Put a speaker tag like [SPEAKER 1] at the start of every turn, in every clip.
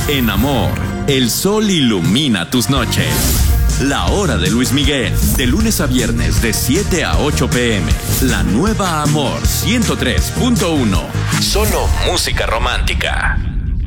[SPEAKER 1] En Amor, el sol ilumina tus noches. La Hora de Luis Miguel, de lunes a viernes de 7 a 8 p.m. La nueva Amor 103.1. Solo música romántica.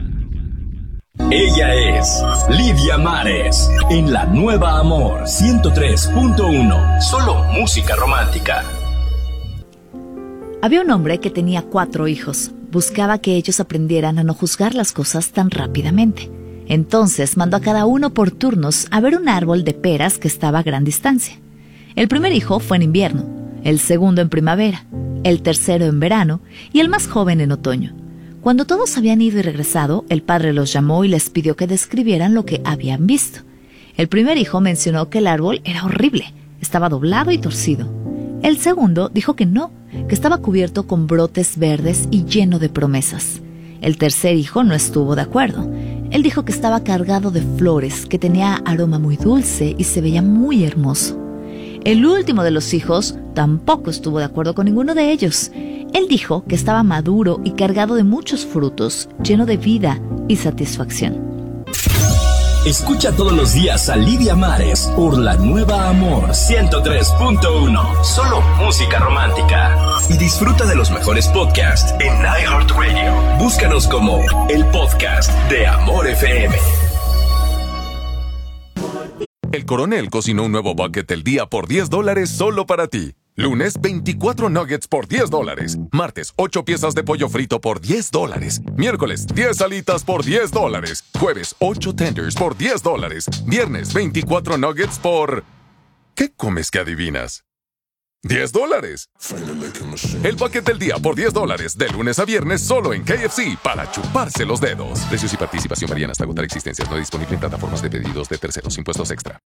[SPEAKER 1] Ella es Lidia Mares, en la nueva Amor 103.1. Solo música romántica.
[SPEAKER 2] Había un hombre que tenía 4 hijos. Buscaba que ellos aprendieran a no juzgar las cosas tan rápidamente. Entonces mandó a cada uno por turnos a ver un árbol de peras que estaba a gran distancia. El primer hijo fue en invierno, el segundo en primavera, el tercero en verano y el más joven en otoño. Cuando todos habían ido y regresado, el padre los llamó y les pidió que describieran lo que habían visto. El primer hijo mencionó que el árbol era horrible, estaba doblado y torcido. El segundo dijo que no, que estaba cubierto con brotes verdes y lleno de promesas. El tercer hijo no estuvo de acuerdo. Él dijo que estaba cargado de flores, que tenía aroma muy dulce y se veía muy hermoso. El último de los hijos tampoco estuvo de acuerdo con ninguno de ellos. Él dijo que estaba maduro y cargado de muchos frutos, lleno de vida y satisfacción.
[SPEAKER 1] Escucha todos los días a Lidia Mares por la nueva Amor 103.1. Solo música romántica. Y disfruta de los mejores podcasts en iHeartRadio. Búscanos como el podcast de Amor FM.
[SPEAKER 3] El Coronel cocinó un nuevo bucket del día por $10 solo para ti. Lunes, 24 nuggets por $10. Martes, 8 piezas de pollo frito por $10. Miércoles, 10 alitas por $10. Jueves, 8 tenders por $10. Viernes, 24 nuggets por... ¿Qué comes que adivinas? $10. El bucket del día por $10, de lunes a viernes solo en KFC, para chuparse los dedos. Precios y participación varían hasta agotar existencias. No disponible en plataformas de pedidos de terceros. Impuestos extra.